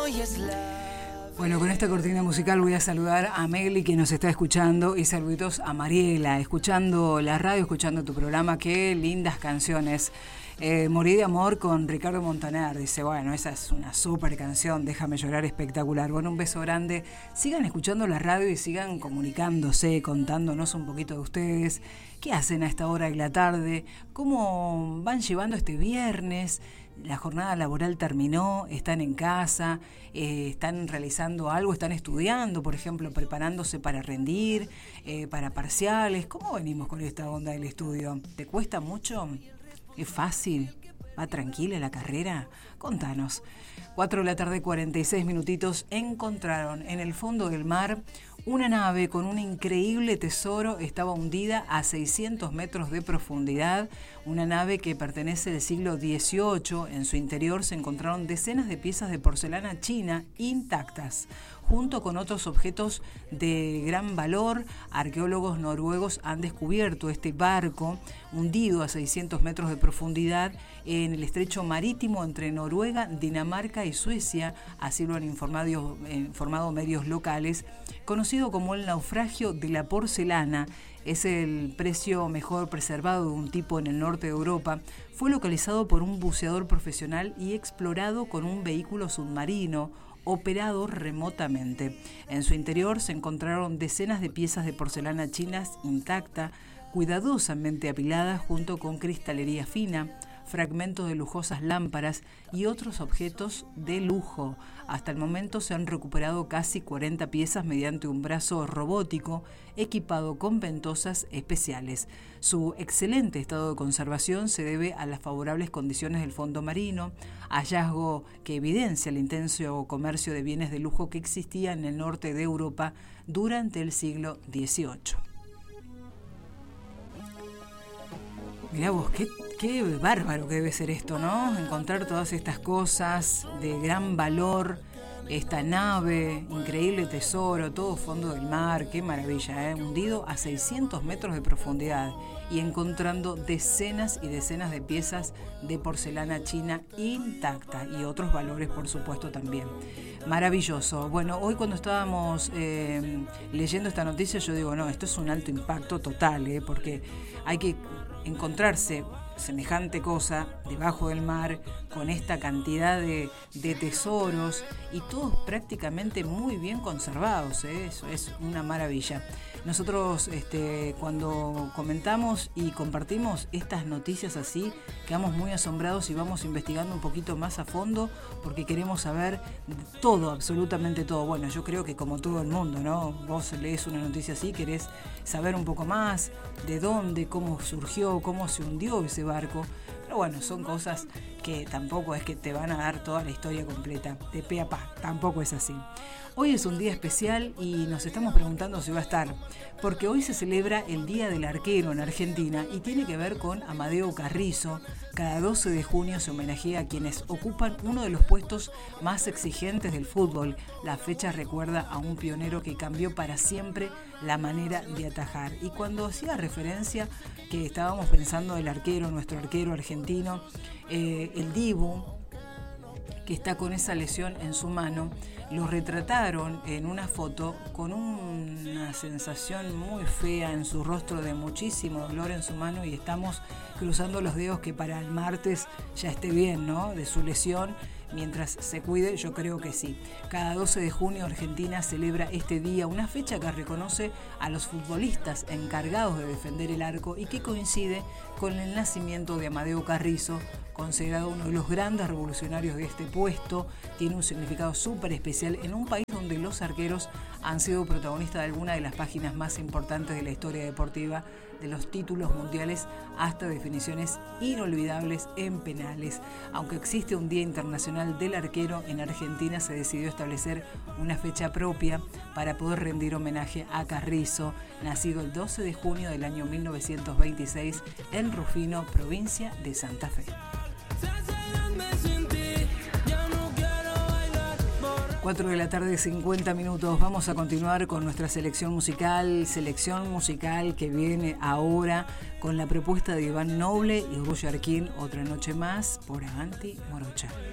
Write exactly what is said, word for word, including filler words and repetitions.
Bueno, con esta cortina musical voy a saludar a Meli, que nos está escuchando, y saluditos a Mariela, escuchando la radio, escuchando tu programa. Qué lindas canciones. Eh, Morí de amor con Ricardo Montaner. Dice, bueno, esa es una súper canción, Déjame llorar, espectacular. Bueno, un beso grande. Sigan escuchando la radio y sigan comunicándose, contándonos un poquito de ustedes. ¿Qué hacen a esta hora de la tarde? ¿Cómo van llevando este viernes? La jornada laboral terminó, están en casa, eh, están realizando algo, están estudiando, por ejemplo, preparándose para rendir, eh, para parciales. ¿Cómo venimos con esta onda del estudio? ¿Te cuesta mucho? ¿Es fácil? ¿Va tranquila la carrera? Contanos. cuatro de la tarde, cuarenta y seis minutitos. Encontraron en el fondo del mar una nave con un increíble tesoro. Estaba hundida a seiscientos metros de profundidad. Una nave que pertenece al siglo dieciocho. En su interior se encontraron decenas de piezas de porcelana china intactas, junto con otros objetos de gran valor. Arqueólogos noruegos han descubierto este barco hundido a seiscientos metros de profundidad en el estrecho marítimo entre Noruega, Dinamarca y Suecia. Así lo han informado, eh, informado medios locales. Conocido como el naufragio de la porcelana, es el precio mejor preservado de un tipo en el norte de Europa. Fue localizado por un buceador profesional y explorado con un vehículo submarino operado remotamente. En su interior se encontraron decenas de piezas de porcelana chinas intacta, cuidadosamente apiladas junto con cristalería fina, fragmentos de lujosas lámparas y otros objetos de lujo. Hasta el momento se han recuperado casi cuarenta piezas mediante un brazo robótico equipado con ventosas especiales. Su excelente estado de conservación se debe a las favorables condiciones del fondo marino, hallazgo que evidencia el intenso comercio de bienes de lujo que existía en el norte de Europa durante el siglo dieciocho. Mirá vos, qué, qué bárbaro que debe ser esto, ¿no? Encontrar todas estas cosas de gran valor, esta nave, increíble tesoro, todo fondo del mar, qué maravilla, ¿eh? Hundido a seiscientos metros de profundidad y encontrando decenas y decenas de piezas de porcelana china intacta y otros valores, por supuesto, también. Maravilloso. Bueno, hoy cuando estábamos eh, leyendo esta noticia, yo digo, no, esto es un alto impacto total, ¿eh? Porque hay que encontrarse semejante cosa debajo del mar con esta cantidad de, de tesoros y todos prácticamente muy bien conservados, ¿eh? Eso es una maravilla. Nosotros este, cuando comentamos y compartimos estas noticias así, quedamos muy asombrados y vamos investigando un poquito más a fondo porque queremos saber todo, absolutamente todo. Bueno, yo creo que como todo el mundo, ¿no? Vos lees una noticia así, querés saber un poco más de dónde, cómo surgió, cómo se hundió ese barco. Pero bueno, son cosas que tampoco es que te van a dar toda la historia completa, de pe a pa, tampoco es así. Hoy es un día especial y nos estamos preguntando si va a estar, porque hoy se celebra el Día del Arquero en Argentina y tiene que ver con Amadeo Carrizo. Cada doce de junio se homenajea a quienes ocupan uno de los puestos más exigentes del fútbol. La fecha recuerda a un pionero que cambió para siempre la manera de atajar. Y cuando hacía referencia que estábamos pensando el arquero, nuestro arquero argentino, eh, el Dibu, que está con esa lesión en su mano, lo retrataron en una foto con una sensación muy fea en su rostro, de muchísimo dolor en su mano, y estamos cruzando los dedos que para el martes ya esté bien, ¿no? De su lesión, mientras se cuide, yo creo que sí. Cada doce de junio Argentina celebra este día, una fecha que reconoce a los futbolistas encargados de defender el arco y que coincide con el nacimiento de Amadeo Carrizo, considerado uno de los grandes revolucionarios de este puesto. Tiene un significado súper especial en un país donde los arqueros han sido protagonistas de alguna de las páginas más importantes de la historia deportiva, de los títulos mundiales hasta definiciones inolvidables en penales. Aunque existe un Día Internacional del Arquero, en Argentina se decidió establecer una fecha propia para poder rendir homenaje a Carrizo, nacido el doce de junio del año mil novecientos veintiséis en Rufino, provincia de Santa Fe. cuatro de la tarde, cincuenta minutos. Vamos a continuar con nuestra selección musical, selección musical que viene ahora con la propuesta de Iván Noble y Roger King, Otra Noche Más, por Avanti Morocha.